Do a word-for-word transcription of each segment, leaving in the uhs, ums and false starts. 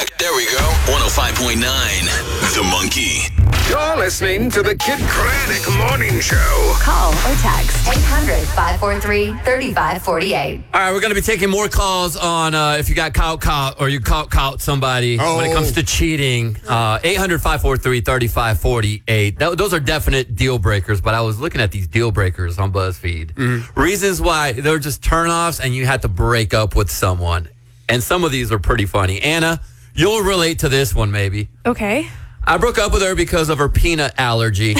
Check. There we go. one oh five point nine. The Monkey. You're listening to the Kid Craddock Morning Show. Call or text eight hundred, five four three, three five four eight. All right, we're going to be taking more calls on uh, if you got caught, caught, or you caught, caught somebody Oh. when it comes to cheating. Uh, eight hundred, five four three, three five four eight. That, those are definite deal breakers, but I was looking at these deal breakers on BuzzFeed. Mm-hmm. Reasons why they're just turnoffs and you had to break up with someone. And some of these are pretty funny. Anna, you'll relate to this one maybe. Okay. I broke up with her because of her peanut allergy.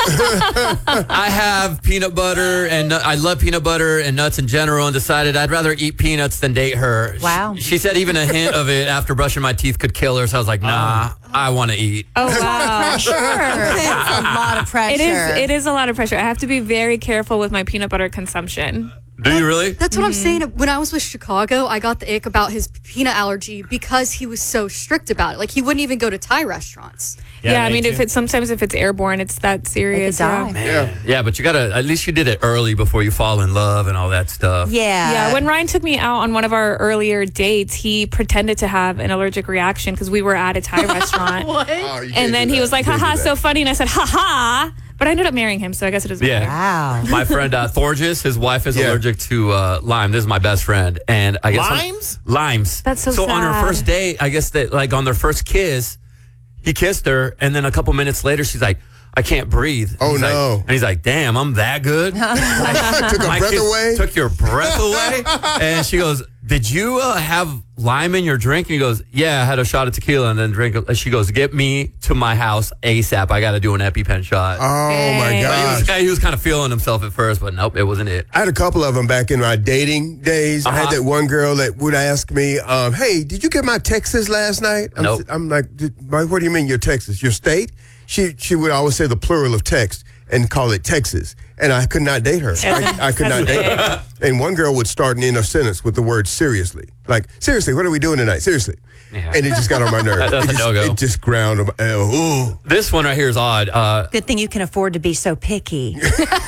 I have peanut butter, and I love peanut butter and nuts in general, and decided I'd rather eat peanuts than date her. Wow. She, she said even a hint of it after brushing my teeth could kill her, so I was like, nah, I want to eat. Oh, wow. Sure. It's a lot of pressure. It is, it is a lot of pressure. I have to be very careful with my peanut butter consumption. Do you really? That's what I'm saying. When I was with Chicago, I got the ick about his peanut allergy because he was so strict about it. Like, he wouldn't even go to Thai restaurants. Yeah, I mean, if it's sometimes if it's airborne, it's that serious. die. Yeah. Man. Yeah, but you got to, at least you did it early before you fall in love and all that stuff. Yeah. Yeah, when Ryan took me out on one of our earlier dates, he pretended to have an allergic reaction because we were at a Thai restaurant. What? Oh, you can't And then do he that. was like, You can't haha, do so that. funny. And I said, haha. But I ended up marrying him, so I guess it doesn't Yeah. matter. Wow. My friend uh, Thorges, his wife is Yeah. allergic to uh, lime. This is my best friend, and I guess Limes? limes. That's so So on her sad. first date, I guess that like on their first kiss, he kissed her, and then a couple minutes later, she's like, "I can't breathe." Oh, He's like- no. and he's like, "Damn, I'm that good." Took her My breath kiss away. Took your breath away, and she goes, "Did you uh, have lime in your drink?" And he goes, "Yeah, I had a shot of tequila and then drink." it." And she goes, "Get me to my house ASAP. I got to do an EpiPen shot." Oh my But he gosh. was, he was kind of feeling himself at first, but nope, it wasn't it. I had a couple of them back in my dating days. I had Uh-huh. that one girl that would ask me, um, "Hey, did you get my Texas last night?" I'm, Nope. I'm like, "Did- "What do you mean your Texas? Your state?" She she would always say the plural of text and call it Texas, and I could not date her. I, I could not date her. And one girl would start and end a sentence with the word seriously, like seriously, what are we doing tonight? Seriously, Yeah. and it just got on my nerves. That's it a just, no-go. It just ground. on my- Oh, ooh. This one right here is odd. Uh, Good thing you can afford to be so picky.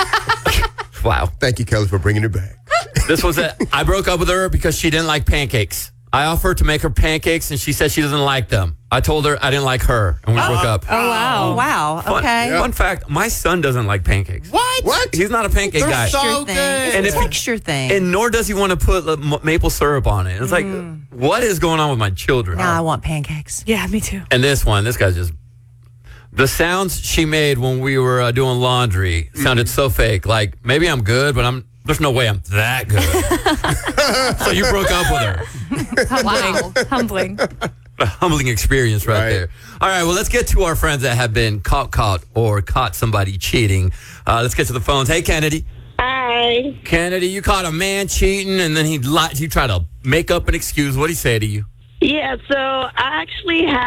wow. Thank you, Kelly, for bringing it back. This was it. I broke up with her because she didn't like pancakes. I offered to make her pancakes, and she said she doesn't like them. I told her I didn't like her, and we broke up. Oh, wow. Wow. Fun, Okay. fun fact, my son doesn't like pancakes. What? What? He's not a pancake They're guy. so Texture good. thing. And It's if- a texture thing. And nor does he want to put uh, m- maple syrup on it. It's like, what is going on with my children? now I want pancakes. Yeah, me too. And this one, this guy's just... The sounds she made when we were uh, doing laundry sounded so fake. Like, maybe I'm good, but I'm there's no way I'm that good. So you broke up with her. Humbling. Humbling. A humbling experience right, Right. there. All right, well, let's get to our friends that have been caught, caught, or caught somebody cheating. Uh, let's get to the phones. Hey, Kennedy. Hi. Kennedy, you caught a man cheating, and then he lied. He tried to make up an excuse. What'd he say to you? Yeah, so I actually had